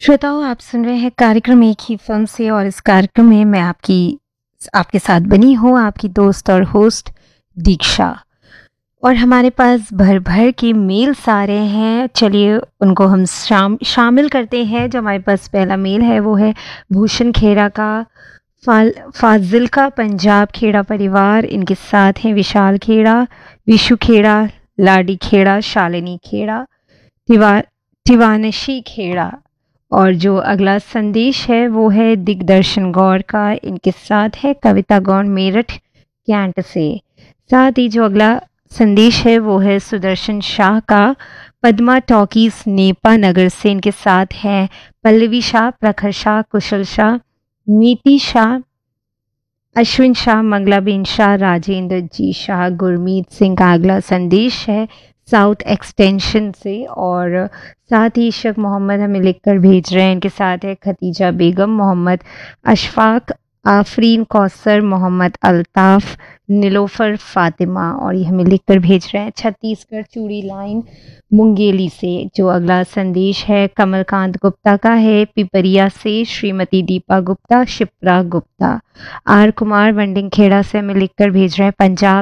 श्रोताओं, आप सुन रहे हैं कार्यक्रम एक ही फिल्म से और इस कार्यक्रम में मैं आपके साथ बनी हूँ आपकी दोस्त और होस्ट दीक्षा। और हमारे पास भर भर के मेल्स आ रहे हैं। चलिए उनको हम शामिल करते हैं। जो हमारे पास पहला मेल है वो है भूषण खेड़ा का। फाजिल का पंजाब खेड़ा परिवार, इनके साथ हैं विशाल खेड़ा, विशु खेड़ा, लाडी खेड़ा, शालिनी खेड़ा, तिवानशी खेड़ा। और जो अगला संदेश है वो है दिग्दर्शन गौर का, इनके साथ है कविता गौर मेरठ कैंट से। साथ ही जो अगला संदेश है वो है सुदर्शन शाह का, पद्मा टॉकीज नेपा नगर से, इनके साथ हैं पल्लवी शाह, प्रखर शाह, कुशल शाह, नीति शाह, अश्विन शाह, मंगलाबेन शाह, राजेंद्र जी शाह। गुरमीत सिंह का अगला संदेश है साउथ एक्सटेंशन से। और साथ ही इशक मोहम्मद हमें लिखकर भेज रहे हैं, इनके साथ है खतीजा बेगम, मोहम्मद अशफाक, आफरीन कौसर, मोहम्मद अल्ताफ़, नीलोफर फातिमा। और ये हमें लिखकर भेज रहे हैं छत्तीसगढ़ चूड़ी लाइन मुंगेली से। जो अगला संदेश है कमलकांत गुप्ता का है, पिपरिया से, श्रीमती दीपा गुप्ता, शिप्रा गुप्ता। आर कुमार वंडिंग खेड़ा से हमें लिखकर भेज रहे हैं पंजाब